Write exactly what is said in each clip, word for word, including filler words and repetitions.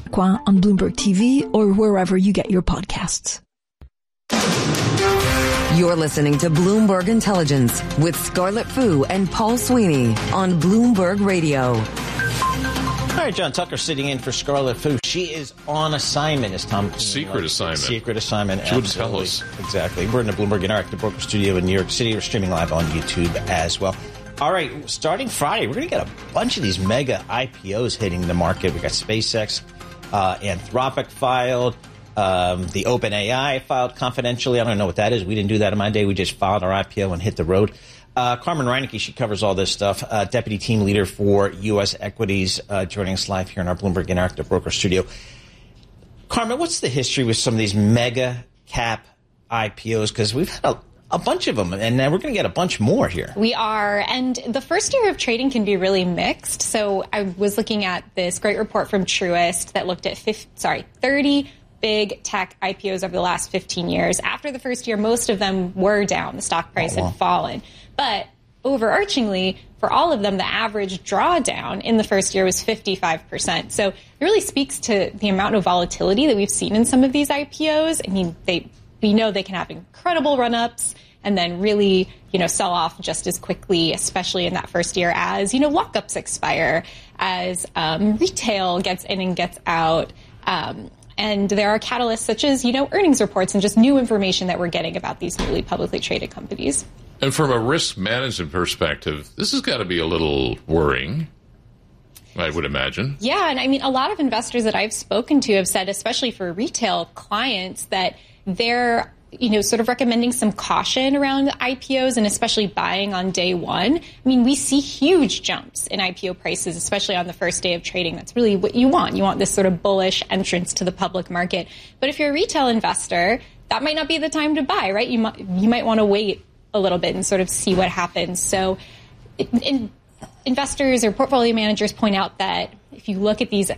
on Bloomberg T V or wherever you get your podcasts. You're listening to Bloomberg Intelligence with Scarlett Fu and Paul Sweeney on Bloomberg Radio. All right, John Tucker sitting in for Scarlett Fu. She is on assignment, as Tom. Secret like, assignment. Secret assignment. She wouldn't tell us. Exactly. We're in the Bloomberg Interactive Broker Studio in New York City. We're streaming live on YouTube as well. All right, starting Friday, we're going to get a bunch of these mega I P Os hitting the market. We got SpaceX, uh, Anthropic filed. Um, the OpenAI filed confidentially. I don't know what that is. We didn't do that in my day. We just filed our I P O and hit the road. Uh, Carmen Reinecke, she covers all this stuff, uh, deputy team leader for U S equities, uh, joining us live here in our Bloomberg Interactive Broker Studio. Carmen, what's the history with some of these mega cap I P Os? Because we've had a, a bunch of them, and we're going to get a bunch more here. We are, and the first year of trading can be really mixed. So I was looking at this great report from Truist that looked at fifty, sorry, thirty big tech I P Os over the last fifteen years. After the first year, most of them were down. The stock price oh, wow. had fallen. But overarchingly, for all of them, the average drawdown in the first year was fifty-five percent. So it really speaks to the amount of volatility that we've seen in some of these I P Os. I mean, they we know they can have incredible run-ups and then really, you know, sell off just as quickly, especially in that first year as, you know, lockups expire, as um, retail gets in and gets out. Um, And there are catalysts such as, you know, earnings reports and just new information that we're getting about these newly publicly traded companies. And from a risk management perspective, this has got to be a little worrying, I would imagine. Yeah, and I mean, a lot of investors that I've spoken to have said, especially for retail clients, that they're, you know, sort of recommending some caution around I P Os and especially buying on day one. I mean, we see huge jumps in I P O prices, especially on the first day of trading. That's really what you want. You want this sort of bullish entrance to the public market. But if you're a retail investor, that might not be the time to buy, right? You might, you might want to wait a little bit and sort of see what happens. So it, in, investors or portfolio managers point out that if you look at these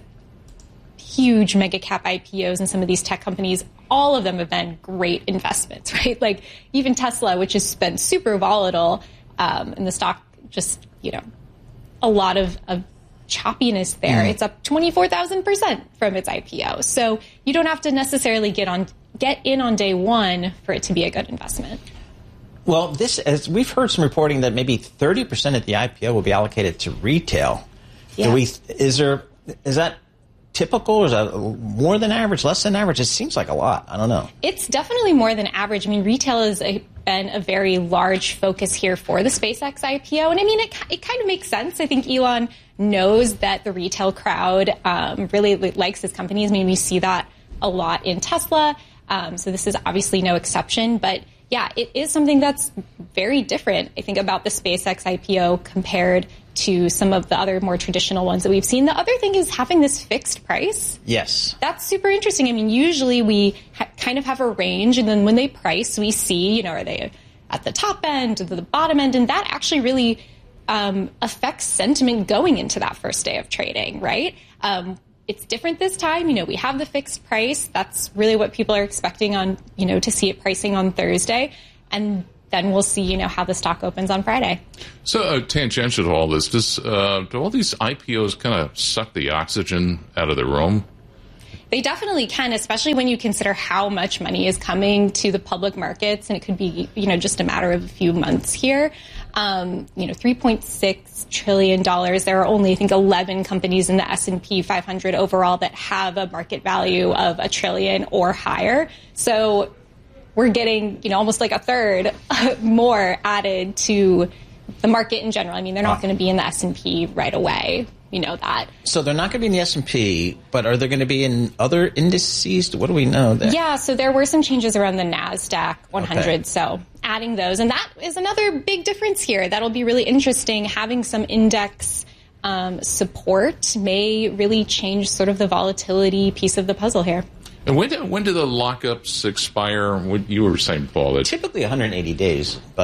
huge mega cap I P Os and some of these tech companies, all of them have been great investments, right? Like even Tesla, which has been super volatile, um, and the stock just, you know, a lot of, of choppiness there. Mm. It's up twenty-four thousand percent from its I P O. So you don't have to necessarily get on get in on day one for it to be a good investment. Well, this, as we've heard some reporting that maybe thirty percent of the I P O will be allocated to retail. Yeah. Do we, is there, is that typical, or is that more than average, less than average? It seems like a lot. I don't know. It's definitely more than average. I mean, retail has a, been a very large focus here for the SpaceX I P O. And I mean, it, it kind of makes sense. I think Elon knows that the retail crowd um, really likes his companies. I mean, we see that a lot in Tesla. Um, so this is obviously no exception. But yeah, it is something that's very different, I think, about the SpaceX I P O compared to some of the other more traditional ones that we've seen. The other thing is having this fixed price. Yes. That's super interesting. I mean, usually we ha- kind of have a range, and then when they price, we see, you know, are they at the top end or the bottom end? And that actually really um, affects sentiment going into that first day of trading, right? Um, it's different this time. You know, we have the fixed price. That's really what people are expecting on, you know, to see it pricing on Thursday. And then we'll see, you know, how the stock opens on Friday. So uh, tangential to all this, does, uh, do all these I P Os kind of suck the oxygen out of the room? They definitely can, especially when you consider how much money is coming to the public markets, and it could be, you know, just a matter of a few months here. Um, you know, three point six trillion dollars. There are only, I think, eleven companies in the S and P five hundred overall that have a market value of a trillion or higher. So we're getting, you know, almost like a third more added to the market in general. I mean, they're not wow. going to be in the S and P right away. You know that. So they're not going to be in the S and P, but are they going to be in other indices? What do we know there? Yeah, so there were some changes around the NASDAQ one hundred, okay. So adding those. And that is another big difference here. That'll be really interesting. Having some index um, support may really change sort of the volatility piece of the puzzle here. And when do, when do the lockups expire? What you were saying, Paul? That typically one hundred eighty days, but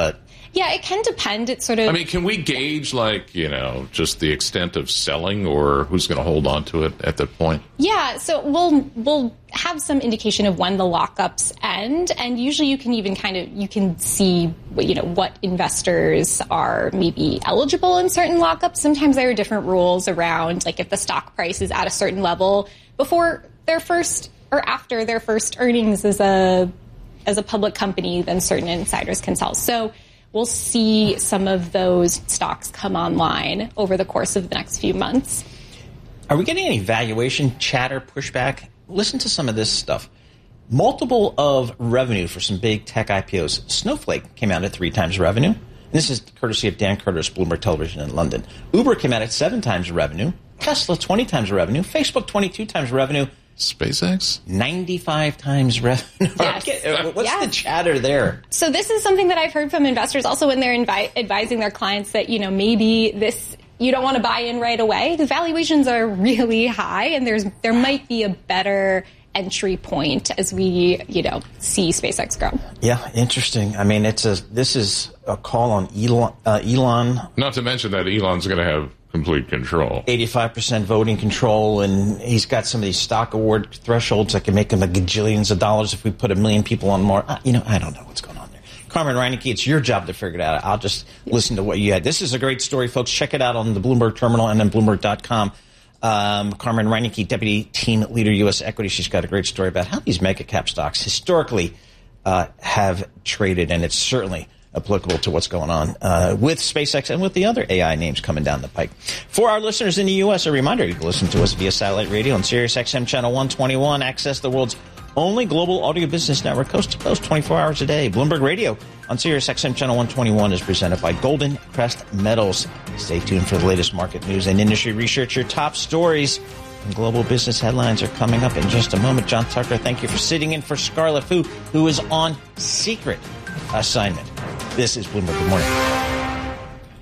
Yeah, it can depend. It's sort of. I mean, can we gauge, like, you know, just the extent of selling, or who's going to hold on to it at that point? Yeah, so we'll we'll have some indication of when the lockups end, and usually you can even kind of you can see you know what investors are maybe eligible in certain lockups. Sometimes there are different rules around, like if the stock price is at a certain level before their first or after their first earnings as a as a public company, then certain insiders can sell. So we'll see some of those stocks come online over the course of the next few months. Are we getting any valuation chatter pushback? Listen to some of this stuff. Multiple of revenue for some big tech I P Os. Snowflake came out at three times revenue. And this is courtesy of Dan Curtis, Bloomberg Television in London. Uber came out at seven times revenue. Tesla, twenty times revenue. Facebook, twenty-two times revenue. SpaceX? ninety-five times revenue. Yes. What's yes. the chatter there? So this is something that I've heard from investors also when they're invi- advising their clients that, you know, maybe this, you don't want to buy in right away. The valuations are really high, and there's there might be a better entry point as we, you know, see SpaceX grow. Yeah, interesting. I mean, it's a this is a call on Elon. Uh, Elon. Not to mention that Elon's going to have complete control. eighty-five percent voting control, and he's got some of these stock award thresholds that can make him a gajillions of dollars if we put a million people on Mars. You know, I don't know what's going on there. Carmen Reineke, it's your job to figure it out. I'll just listen to what you had. This is a great story, folks. Check it out on the Bloomberg Terminal and then Bloomberg dot com. Um, Carmen Reineke, Deputy Team Leader, U S Equity. She's got a great story about how these mega cap stocks historically uh, have traded, and it's certainly applicable to what's going on uh, with SpaceX and with the other A I names coming down the pike. For our listeners in the U S, a reminder, you can listen to us via satellite radio on Sirius X M Channel one twenty-one. Access the world's only global audio business network, coast to coast, twenty-four hours a day. Bloomberg Radio on Sirius X M Channel one twenty-one is presented by Golden Crest Metals. Stay tuned for the latest market news and industry research. Your top stories and global business headlines are coming up in just a moment. John Tucker, thank you for sitting in for Scarlett Fu, who is on secret assignment. This is Bloomberg. Good morning.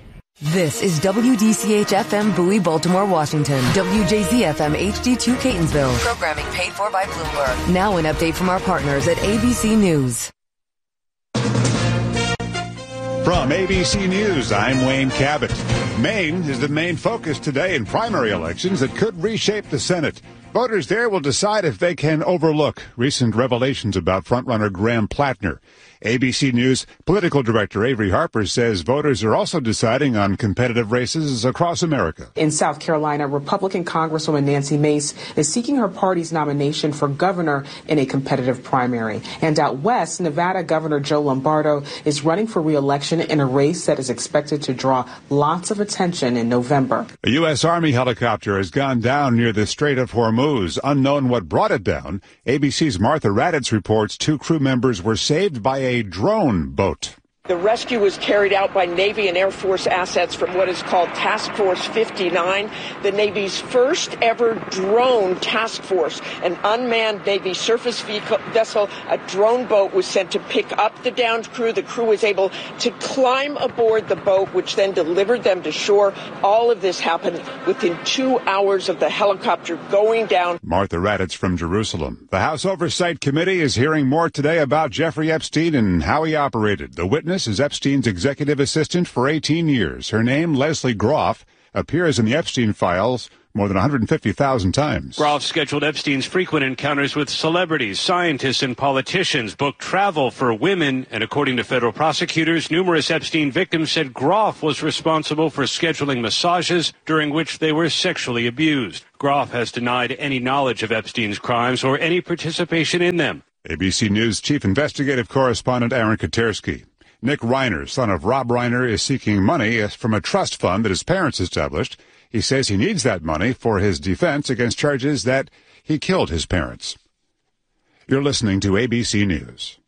This is W D C H F M Bowie, Baltimore, Washington. W J Z F M H D two Catonsville. Programming paid for by Bloomberg. Now an update from our partners at A B C News. From A B C News, I'm Wayne Cabot. Maine is the main focus today in primary elections that could reshape the Senate. Voters there will decide if they can overlook recent revelations about frontrunner Graham Plattner. A B C News political director Avery Harper says voters are also deciding on competitive races across America. In South Carolina, Republican Congresswoman Nancy Mace is seeking her party's nomination for governor in a competitive primary. And out west, Nevada Governor Joe Lombardo is running for re-election in a race that is expected to draw lots of attention in November. A U S. Army helicopter has gone down near the Strait of Hormuz. Unknown what brought it down. A B C's Martha Raddatz reports two crew members were saved by a drone boat. The rescue was carried out by Navy and Air Force assets from what is called Task Force fifty-nine, the Navy's first ever drone task force. An unmanned Navy surface vehicle, vessel, a drone boat was sent to pick up the downed crew. The crew was able to climb aboard the boat, which then delivered them to shore. All of this happened within two hours of the helicopter going down. Martha Raddatz from Jerusalem. The House Oversight Committee is hearing more today about Jeffrey Epstein and how he operated. The witness is Epstein's executive assistant for eighteen years. Her name, Leslie Groff, appears in the Epstein files more than one hundred fifty thousand times. Groff scheduled Epstein's frequent encounters with celebrities, scientists, and politicians, booked travel for women, and according to federal prosecutors, numerous Epstein victims said Groff was responsible for scheduling massages during which they were sexually abused. Groff has denied any knowledge of Epstein's crimes or any participation in them. A B C News chief investigative correspondent Aaron Katersky. Nick Reiner, son of Rob Reiner, is seeking money from a trust fund that his parents established. He says he needs that money for his defense against charges that he killed his parents. You're listening to A B C News.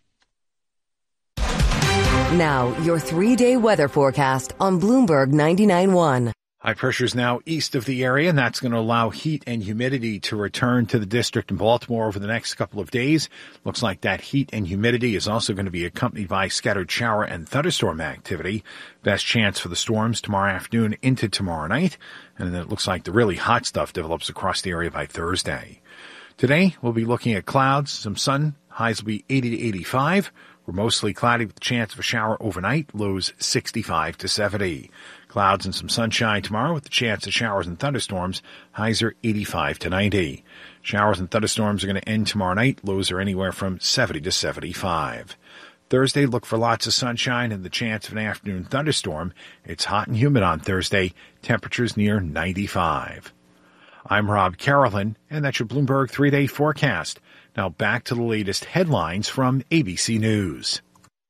Now, your three-day weather forecast on Bloomberg ninety-nine point one. High pressure is now east of the area, and that's going to allow heat and humidity to return to the district in Baltimore over the next couple of days. Looks like that heat and humidity is also going to be accompanied by scattered shower and thunderstorm activity. Best chance for the storms tomorrow afternoon into tomorrow night. And then it looks like the really hot stuff develops across the area by Thursday. Today, we'll be looking at clouds, some sun. Highs will be eighty to eighty-five. We're mostly cloudy with the chance of a shower overnight, lows sixty-five to seventy. Clouds and some sunshine tomorrow with the chance of showers and thunderstorms, highs are eighty-five to ninety. Showers and thunderstorms are going to end tomorrow night, lows are anywhere from seventy to seventy-five. Thursday, look for lots of sunshine and the chance of an afternoon thunderstorm. It's hot and humid on Thursday, temperatures near ninety-five. I'm Rob Carolyn, and that's your Bloomberg three-day forecast. Now back to the latest headlines from A B C News.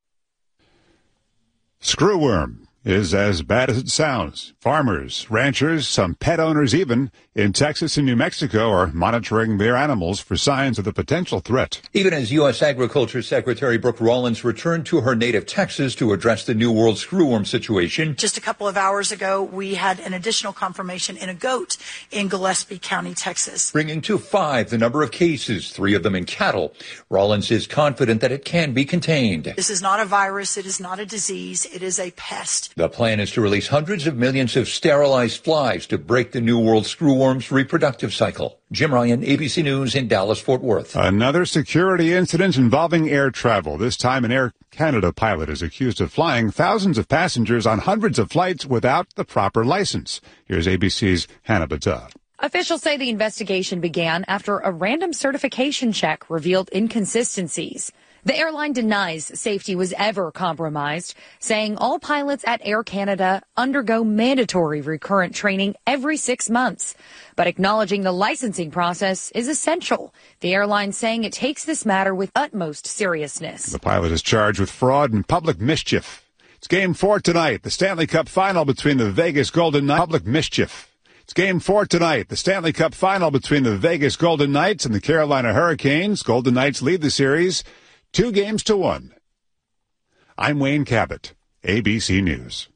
Screwworm is as bad as it sounds. Farmers, ranchers, some pet owners even, in Texas and New Mexico are monitoring their animals for signs of the potential threat. Even as U S. Agriculture Secretary Brooke Rollins returned to her native Texas to address the New World screwworm situation. Just a couple of hours ago, we had an additional confirmation in a goat in Gillespie County, Texas. Bringing to five the number of cases, three of them in cattle. Rollins is confident that it can be contained. This is not a virus. It is not a disease. It is a pest. The plan is to release hundreds of millions of sterilized flies to break the New World screwworm's reproductive cycle. Jim Ryan, A B C News in Dallas-Fort Worth. Another security incident involving air travel. This time an Air Canada pilot is accused of flying thousands of passengers on hundreds of flights without the proper license. Here's A B C's Hannah Battah. Officials say the investigation began after a random certification check revealed inconsistencies. The airline denies safety was ever compromised, saying all pilots at Air Canada undergo mandatory recurrent training every six months, but acknowledging the licensing process is essential. The airline saying it takes this matter with utmost seriousness. The pilot is charged with fraud and public mischief. It's game four tonight, the Stanley Cup final between the Vegas Golden Knights. Public mischief. It's game four tonight, the Stanley Cup final between the Vegas Golden Knights and the Carolina Hurricanes. Golden Knights lead the series two games to one. I'm Wayne Cabot, A B C News.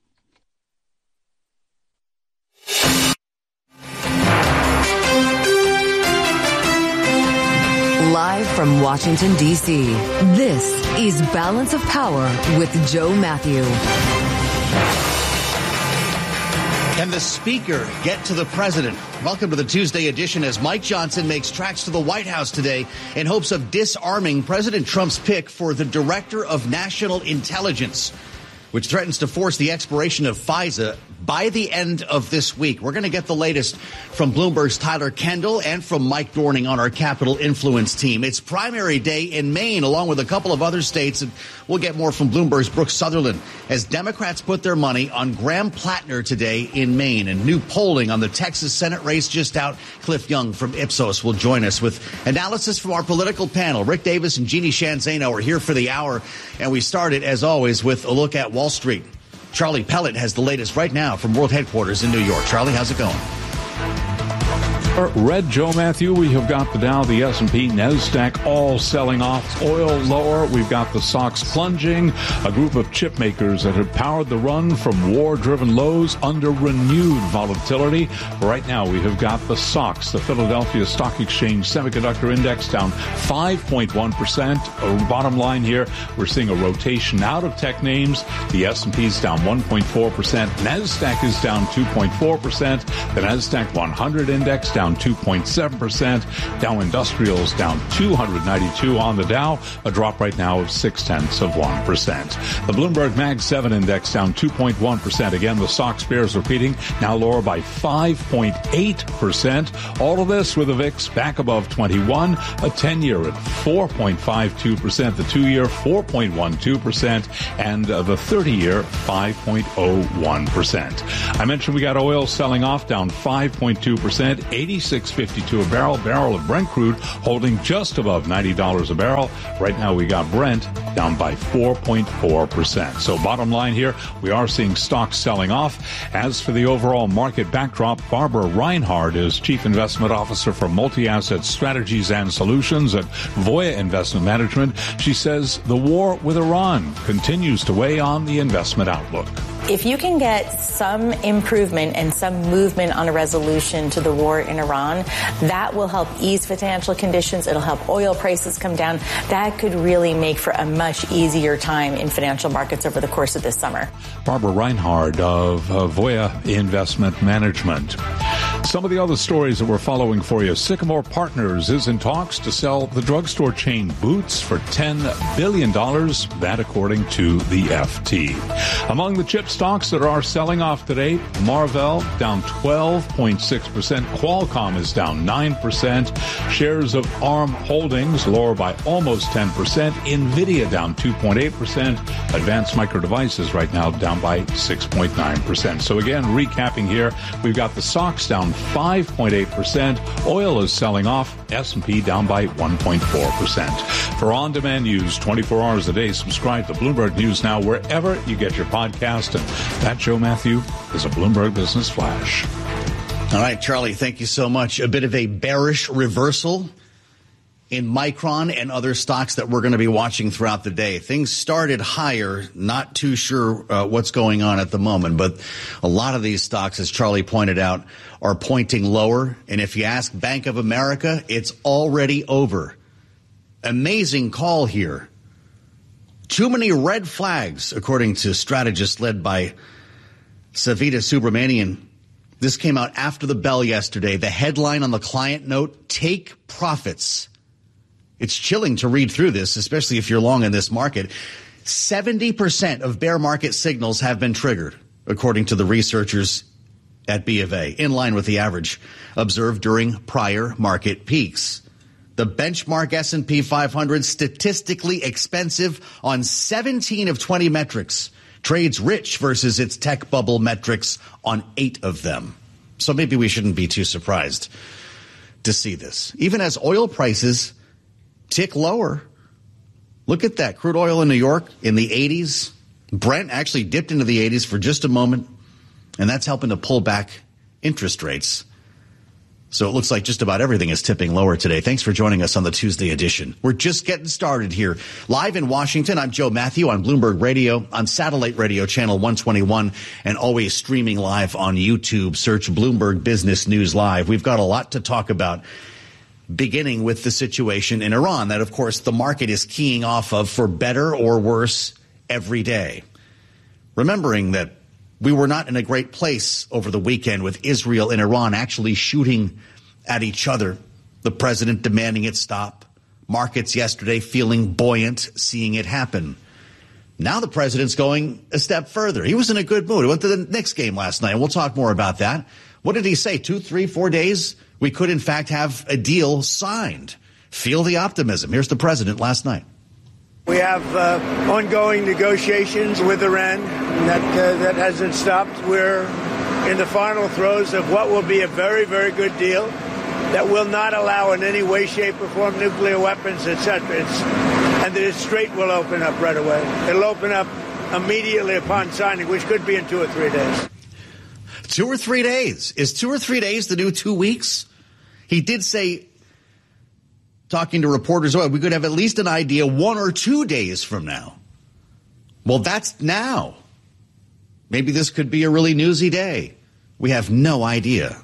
Live from Washington, D C, this is Balance of Power with Joe Matthew. Can the speaker get to the president? Welcome to the Tuesday edition as Mike Johnson makes tracks to the White House today in hopes of disarming President Trump's pick for the Director of National Intelligence, which threatens to force the expiration of FISA by the end of this week. We're going to get the latest from Bloomberg's Tyler Kendall and from Mike Dorning on our Capital Influence team. It's primary day in Maine, along with a couple of other states, and we'll get more from Bloomberg's Brooks Sutherland as Democrats put their money on Graham Plattner today in Maine. And new polling on the Texas Senate race just out. Cliff Young from Ipsos will join us with analysis from our political panel. Rick Davis and Jeannie Shanzano are here for the hour, and we started, as always, with a look at Wall Street. Charlie Pellet has the latest right now from World Headquarters in New York. Charlie, how's it going? Red Joe Matthew, we have got the Dow, the S and P, NASDAQ all selling off. Oil lower. We've got the stocks plunging. A group of chip makers that have powered the run from war-driven lows under renewed volatility. Right now, we have got the S O X, the Philadelphia Stock Exchange Semiconductor Index, down five point one percent. Bottom line here, we're seeing a rotation out of tech names. The S and P is down one point four percent. NASDAQ is down two point four percent. The NASDAQ one hundred Index down down two point seven percent. Dow Industrials down two hundred ninety-two on the Dow, a drop right now of six tenths of one percent. The Bloomberg Mag seven Index down two point one percent. Again, the S O X bears repeating, now lower by five point eight percent. All of this with the V I X back above twenty-one, a ten-year at four point five two percent, the two-year four point one two percent, and uh, the thirty-year five point oh one percent. I mentioned we got oil selling off down five point two percent, eighty-six fifty-two a barrel. Barrel of Brent crude holding just above ninety dollars a barrel. Right now we got Brent down by four point four percent. So bottom line here, we are seeing stocks selling off. As for the overall market backdrop, Barbara Reinhard is Chief Investment Officer for Multi-Asset Strategies and Solutions at Voya Investment Management. She says the war with Iran continues to weigh on the investment outlook. If you can get some improvement and some movement on a resolution to the war in Iran, that will help ease financial conditions. It'll help oil prices come down. That could really make for a much easier time in financial markets over the course of this summer. Barbara Reinhard of uh, Voya Investment Management. Some of the other stories that we're following for you. Sycamore Partners is in talks to sell the drugstore chain Boots for ten billion dollars. That according to the F T. Among the chip stocks that are selling off today, Marvell down twelve point six percent. Qualcomm is down nine percent. Shares of ARM Holdings lower by almost ten percent. NVIDIA down two point eight percent. Advanced Micro Devices right now down by six point nine percent. So again, recapping here, we've got the S O X down five point eight percent. Oil is selling off. S and P down by one point four percent. For on-demand news twenty-four hours a day, subscribe to Bloomberg News Now wherever you get your podcast. And that, Joe Matthew, is a Bloomberg Business Flash. All right, Charlie, thank you so much. A bit of a bearish reversal in Micron and other stocks that we're going to be watching throughout the day. Things started higher, not too sure uh, what's going on at the moment, but a lot of these stocks, as Charlie pointed out, are pointing lower. And if you ask Bank of America, it's already over. Amazing call here. Too many red flags, according to strategists led by Savita Subramanian. This came out after the bell yesterday. The headline on the client note, take profits. It's chilling to read through this, especially if you're long in this market. seventy percent of bear market signals have been triggered, according to the researchers at B of A, in line with the average observed during prior market peaks. The benchmark S and P five hundred statistically expensive on seventeen of twenty metrics. Trades rich versus its tech bubble metrics on eight of them. So maybe we shouldn't be too surprised to see this. Even as oil prices tick lower. Look at that. Crude oil in New York in the eighties. Brent actually dipped into the eighties for just a moment, and that's helping to pull back interest rates. So it looks like just about everything is tipping lower today. Thanks for joining us on the Tuesday edition. We're just getting started here. Live in Washington, I'm Joe Matthew on Bloomberg Radio, on Satellite Radio Channel one twenty-one, and always streaming live on YouTube. Search Bloomberg Business News Live. We've got a lot to talk about, beginning with the situation in Iran that, of course, the market is keying off of for better or worse every day. Remembering that we were not in a great place over the weekend with Israel and Iran actually shooting at each other, the president demanding it stop, markets yesterday feeling buoyant, seeing it happen. Now the president's going a step further. He was in a good mood. He went to the Knicks game last night, and we'll talk more about that. What did he say? Two, three, four days? We could, in fact, have a deal signed. Feel the optimism. Here's the president last night. We have uh, ongoing negotiations with Iran. That, uh, that hasn't stopped. We're in the final throes of what will be a very, very good deal that will not allow in any way, shape, or form nuclear weapons, et cetera. It's, and the Strait will open up right away. It'll open up immediately upon signing, which could be in two or three days. Two or three days. Is two or three days the new two weeks? He did say, talking to reporters, oh, we could have at least an idea one or two days from now. Well, that's now. Maybe this could be a really newsy day. We have no idea.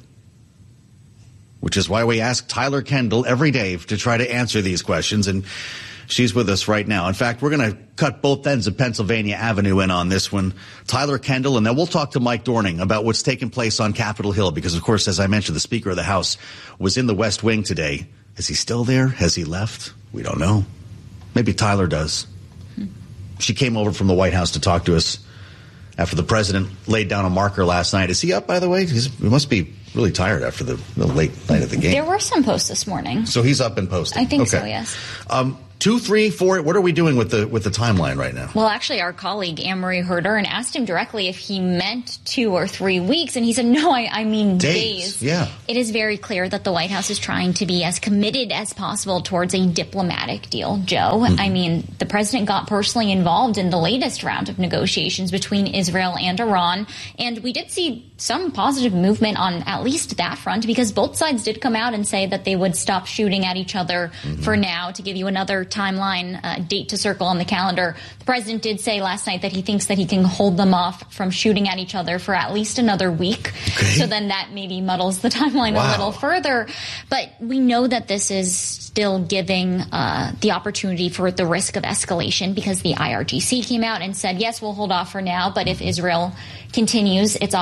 Which is why we ask Tyler Kendall every day to try to answer these questions. And she's with us right now. In fact, we're going to cut both ends of Pennsylvania Avenue in on this one. Tyler Kendall, and then we'll talk to Mike Dorning about what's taking place on Capitol Hill. Because, of course, as I mentioned, the Speaker of the House was in the West Wing today. Is he still there? Has he left? We don't know. Maybe Tyler does. Hmm. She came over from the White House to talk to us after the president laid down a marker last night. Is he up, by the way? He's, he must be really tired after the, the late night of the game. There were some posts this morning. So he's up and posting. I think okay. so, yes. Um, two, three, four. What are we doing with the with the timeline right now? Well, actually, our colleague Anne-Marie Herder and asked him directly if he meant two or three weeks, and he said, no, I, I mean days. days. Yeah. It is very clear that the White House is trying to be as committed as possible towards a diplomatic deal, Joe. Mm-hmm. I mean, the president got personally involved in the latest round of negotiations between Israel and Iran, and we did see some positive movement on at least that front, because both sides did come out and say that they would stop shooting at each other mm-hmm. for now. To give you another timeline, uh, date to circle on the calendar, the president did say last night that he thinks that he can hold them off from shooting at each other for at least another week. Okay. So then that maybe muddles the timeline wow. a little further. But we know that this is still giving uh, the opportunity for the risk of escalation, because the I R G C came out and said, yes, we'll hold off for now, but if Israel continues its operation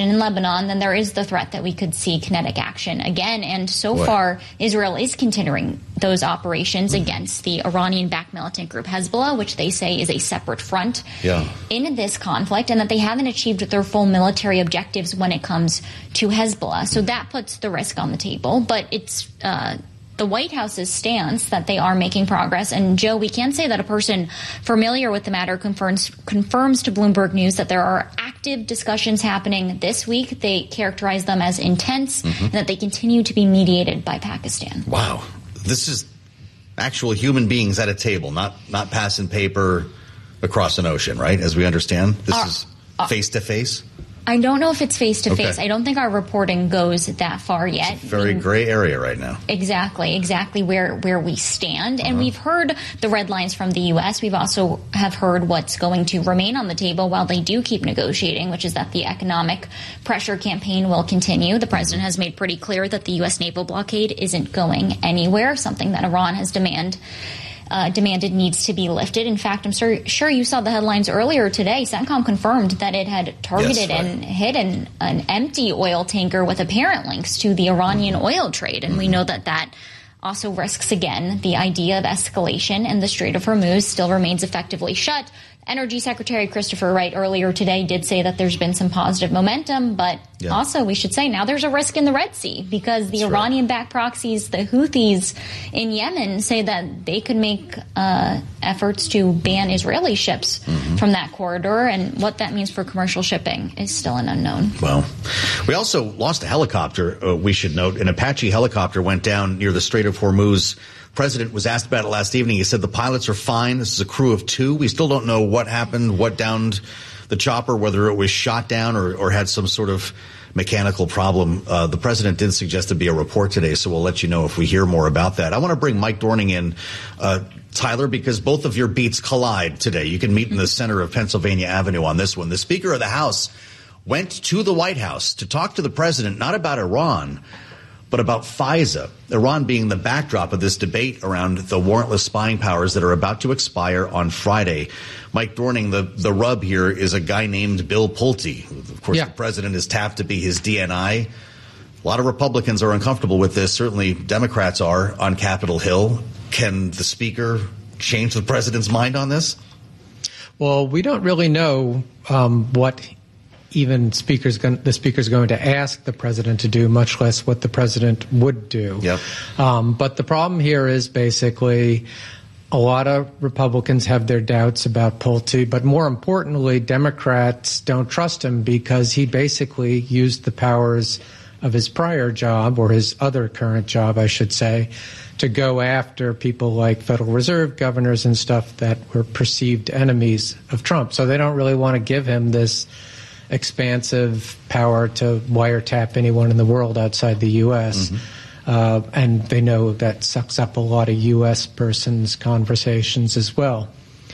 escalation in Lebanon, then there is the threat that we could see kinetic action again. And so what? far, Israel is continuing those operations mm-hmm. against the Iranian-backed militant group Hezbollah, which they say is a separate front yeah. in this conflict, and that they haven't achieved their full military objectives when it comes to Hezbollah. So that puts the risk on the table. But it's uh, the White House's stance that they are making progress. And, Joe, we can say that a person familiar with the matter confirms, confirms to Bloomberg News that there are active discussions happening this week. They characterize them as intense mm-hmm. and that they continue to be mediated by Pakistan. Wow. This is actual human beings at a table, not not passing paper across an ocean, right? As we understand, this uh, is face-to-face? I don't know if it's face-to-face. Okay. I don't think our reporting goes that far yet. It's a very gray area right now. Exactly, exactly where, where we stand. And Uh-huh. we've heard the red lines from the U S. We've also have heard what's going to remain on the table while they do keep negotiating, which is that the economic pressure campaign will continue. The president has made pretty clear that the U S naval blockade isn't going anywhere, something that Iran has demand, uh, demanded needs to be lifted. In fact, I'm sure, sure you saw the headlines earlier today. CENTCOM confirmed that it had targeted Yes, right. and hit an, an empty oil tanker with apparent links to the Iranian oil trade. And we know that that also risks, again, the idea of escalation, and the Strait of Hormuz still remains effectively shut. Energy Secretary Christopher Wright earlier today did say that there's been some positive momentum, but yeah. also we should say now there's a risk in the Red Sea because the That's Iranian-backed right. proxies, the Houthis in Yemen, say that they could make uh, efforts to ban Israeli ships mm-hmm. from that corridor, and what that means for commercial shipping is still an unknown. Well, we also lost a helicopter, uh, we should note. An Apache helicopter went down near the Strait of Hormuz. President was asked about it last evening. He said the pilots are fine. This is a crew of two. We still don't know what happened, what downed the chopper, whether it was shot down or, or had some sort of mechanical problem. Uh, the president did suggest there be a report today, so we'll let you know if we hear more about that. I want to bring Mike Dorning in, uh, Tyler, because both of your beats collide today. You can meet in the center of Pennsylvania Avenue on this one. The Speaker of the House went to the White House to talk to the president, not about Iran, but about FISA, Iran being the backdrop of this debate around the warrantless spying powers that are about to expire on Friday. Mike Dorning, the, the rub here is a guy named Bill Pulte. Of course, yeah. the president is tapped to be his D N I. A lot of Republicans are uncomfortable with this. Certainly Democrats are on Capitol Hill. Can the speaker change the president's mind on this? Well, we don't really know um, what even speakers going, the speaker's going to ask the president to do, much less what the president would do. Yep. Um, but the problem here is basically a lot of Republicans have their doubts about Pulte, but more importantly, Democrats don't trust him because he basically used the powers of his prior job, or his other current job, I should say, to go after people like Federal Reserve governors and stuff that were perceived enemies of Trump. So they don't really want to give him this expansive power to wiretap anyone in the world outside the U S Mm-hmm. Uh, and they know that sucks up a lot of U S persons' conversations as well.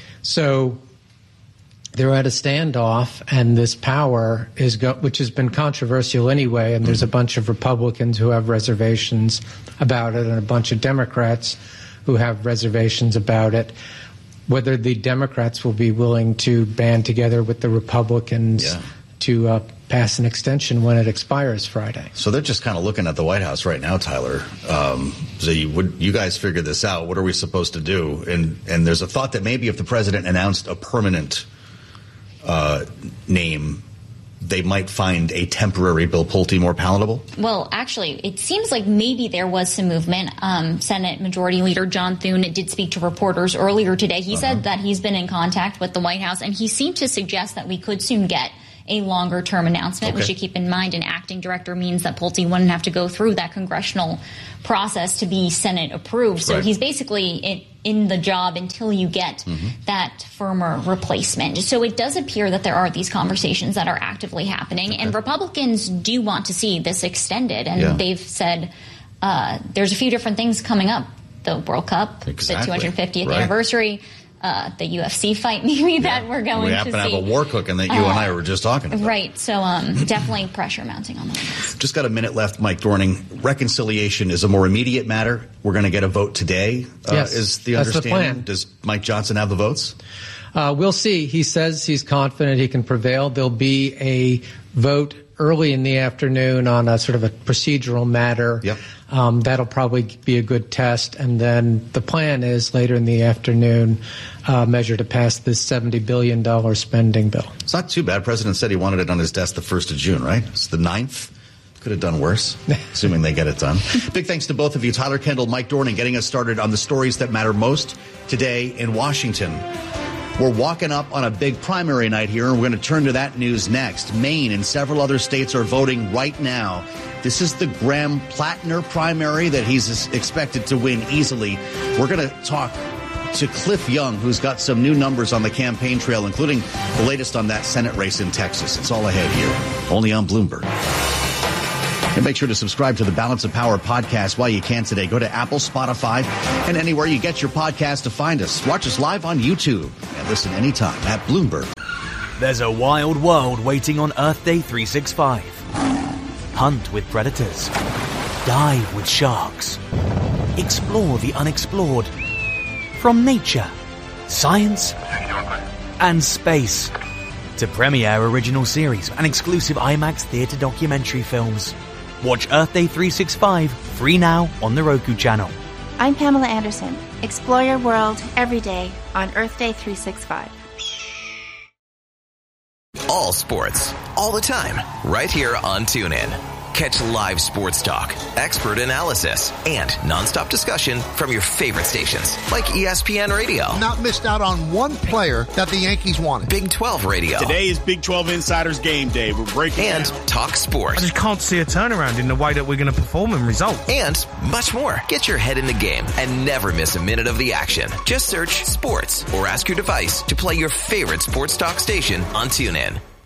So they're at a standoff, and this power is go- which has been controversial anyway, and there's a bunch of Republicans who have reservations about it and a bunch of Democrats who have reservations about it. Whether the Democrats will be willing to band together with the Republicans yeah. to uh, pass an extension when it expires Friday. So they're just kind of looking at the White House right now, Tyler. Um, so you would you guys figure this out? What are we supposed to do? And and there's a thought that maybe if the president announced a permanent uh, name, they might find a temporary Bill Pulte more palatable? Well, actually, it seems like maybe there was some movement. Um, Senate Majority Leader John Thune did speak to reporters earlier today. He uh-huh. said that he's been in contact with the White House, and he seemed to suggest that we could soon get a longer-term announcement. Okay. We should keep in mind an acting director means that Pulte wouldn't have to go through that congressional process to be Senate approved. So right. he's basically in, in the job until you get mm-hmm. that firmer replacement. So it does appear that there are these conversations that are actively happening, okay. and Republicans do want to see this extended. And yeah. they've said uh, there's a few different things coming up. The World Cup, exactly. the two hundred fiftieth right. anniversary, Uh, the U F C fight maybe yeah. that we're going we to see. We happen to see. have a war cooking that you uh, and I were just talking about. Right. So um, definitely pressure mounting on the White House. Just got a minute left, Mike Dorning. Reconciliation is a more immediate matter. We're going to get a vote today, uh, yes, is the that's understanding. The plan. Does Mike Johnson have the votes? Uh, we'll see. He says he's confident he can prevail. There'll be a vote early in the afternoon on a sort of a procedural matter. Yep. Um, that'll probably be a good test. And then the plan is later in the afternoon, uh, measure to pass this seventy billion dollars spending bill. It's not too bad. President said he wanted it on his desk the first of June, right? It's the ninth. Could have done worse, assuming they get it done. Big thanks to both of you, Tyler Kendall, Mike Dornan, getting us started on the stories that matter most today in Washington. We're walking up on a big primary night here, and we're going to turn to that news next. Maine and several other states are voting right now. This is the Graham Plattner primary that he's expected to win easily. We're going to talk to Cliff Young, who's got some new numbers on the campaign trail, including the latest on that Senate race in Texas. It's all ahead here, only on Bloomberg. And make sure to subscribe to the Balance of Power podcast while you can today. Go to Apple, Spotify, and anywhere you get your podcast to find us. Watch us live on YouTube and listen anytime at Bloomberg. There's a wild world waiting on Earth Day three sixty-five. Hunt with predators. Dive with sharks. Explore the unexplored. From nature, science, and space. To premiere original series and exclusive IMAX theater documentary films. Watch Earth Day three sixty-five free now on the Roku channel. I'm Pamela Anderson. Explore your world every day on Earth Day three sixty-five. All sports, all the time, right here on TuneIn. Catch live sports talk, expert analysis, and nonstop discussion from your favorite stations, like E S P N Radio. Not missed out on one player that the Yankees wanted. Big twelve Radio. Today is Big twelve Insiders Game Day. We're breaking And down. Talk Sports. I just can't see a turnaround in the way that we're going to perform and result. And much more. Get your head in the game and never miss a minute of the action. Just search sports or ask your device to play your favorite sports talk station on TuneIn.